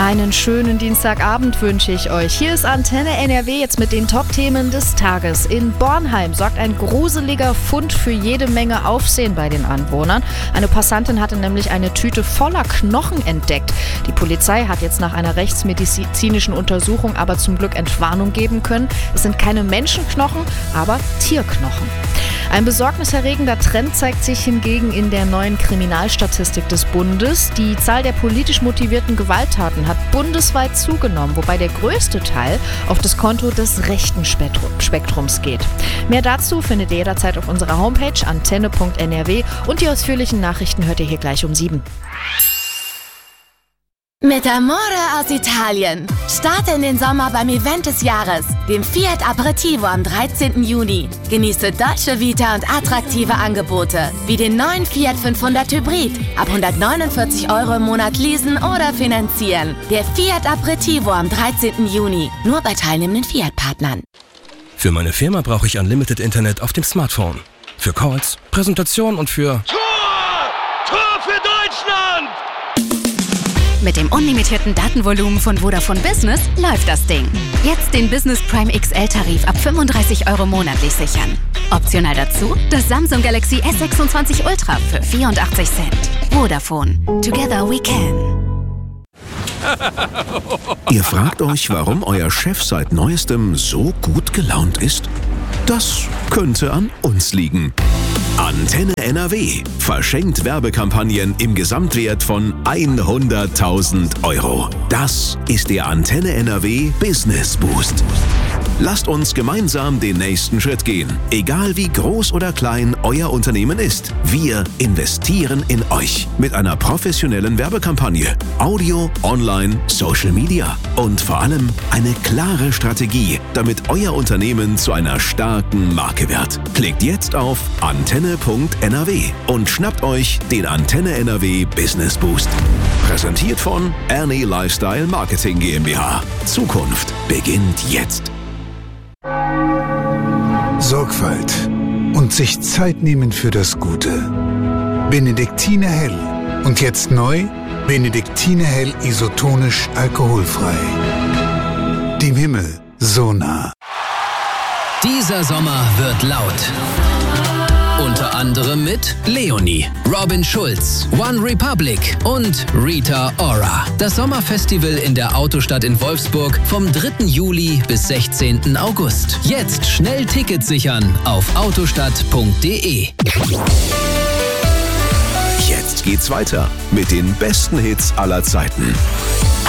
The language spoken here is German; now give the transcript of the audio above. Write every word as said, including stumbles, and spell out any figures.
Einen schönen Dienstagabend wünsche ich euch. Hier ist Antenne N R W jetzt mit den Top-Themen des Tages. In Bornheim sorgt ein gruseliger Fund für jede Menge Aufsehen bei den Anwohnern. Eine Passantin hatte nämlich eine Tüte voller Knochen entdeckt. Die Polizei hat jetzt nach einer rechtsmedizinischen Untersuchung aber zum Glück Entwarnung geben können. Es sind keine Menschenknochen, aber Tierknochen. Ein besorgniserregender Trend zeigt sich hingegen in der neuen Kriminalstatistik des Bundes. Die Zahl der politisch motivierten Gewalttaten hat bundesweit zugenommen, wobei der größte Teil auf das Konto des rechten Spektrums geht. Mehr dazu findet ihr jederzeit auf unserer Homepage antenne punkt n r w und die ausführlichen Nachrichten hört ihr hier gleich um sieben. Mit Amore aus Italien. Starte in den Sommer beim Event des Jahres, dem Fiat Aperitivo am dreizehnten Juni. Genieße Dolce Vita und attraktive Angebote, wie den neuen Fiat fünfhundert Hybrid. Ab hundertneunundvierzig Euro im Monat leasen oder finanzieren. Der Fiat Aperitivo am dreizehnten Juni. Nur bei teilnehmenden Fiat-Partnern. Für meine Firma brauche ich Unlimited Internet auf dem Smartphone. Für Calls, Präsentationen und für... Tor! Tor für Deutschland! Mit dem unlimitierten Datenvolumen von Vodafone Business läuft das Ding. Jetzt den Business Prime X L-Tarif ab fünfunddreißig Euro monatlich sichern. Optional dazu das Samsung Galaxy S sechsundzwanzig Ultra für vierundachtzig Cent. Vodafone. Together we can. Ihr fragt euch, warum euer Chef seit Neuestem so gut gelaunt ist? Das könnte an uns liegen. Antenne N R W verschenkt Werbekampagnen im Gesamtwert von hunderttausend Euro. Das ist der Antenne N R W Business Boost. Lasst uns gemeinsam den nächsten Schritt gehen. Egal wie groß oder klein euer Unternehmen ist, wir investieren in euch mit einer professionellen Werbekampagne, Audio, Online, Social Media und vor allem eine klare Strategie, damit euer Unternehmen zu einer starken Marke wird. Klickt jetzt auf antenne punkt n r w und schnappt euch den Antenne N R W Business Boost. Präsentiert von Ernie Lifestyle Marketing GmbH. Zukunft beginnt jetzt. Sorgfalt und sich Zeit nehmen für das Gute. Benediktiner Hell. Und jetzt neu, Benediktiner Hell isotonisch alkoholfrei. Dem Himmel so nah. Dieser Sommer wird laut. Unter anderem mit Leonie, Robin Schulz, One Republic und Rita Ora. Das Sommerfestival in der Autostadt in Wolfsburg vom dritten Juli bis sechzehnten August. Jetzt schnell Tickets sichern auf autostadt punkt d e. Jetzt geht's weiter mit den besten Hits aller Zeiten.